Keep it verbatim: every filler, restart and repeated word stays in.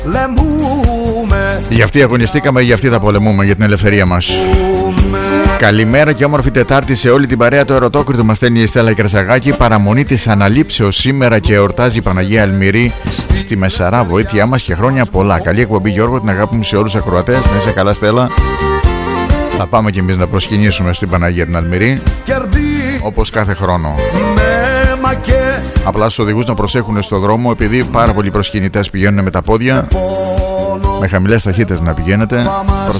Για αυτή αγωνιστήκαμε, για αυτή θα πολεμούμε, για την ελευθερία μας. Καλημέρα και όμορφη Τετάρτη σε όλη την παρέα. Το ερωτόκριτο μας στέλνει η Στέλλα Κερσαγάκη. Παραμονή της αναλήψεως σήμερα και εορτάζει η Παναγία Ελμυρή στη Μεσαρά. Βοήθειά μας και χρόνια πολλά. Καλή εκπομπή, Γιώργο, την αγάπη μου σε όλους τους ακροατές. Να είσαι καλά, Στέλλα. Θα πάμε κι εμείς να προσκυνήσουμε στην Παναγία την Αλμυρή, όπως κάθε χρόνο. Απλά στους οδηγούς να προσέχουν στο δρόμο, επειδή πάρα πολλοί προσκυνητές πηγαίνουν με τα πόδια, με χαμηλές ταχύτητες να πηγαίνετε.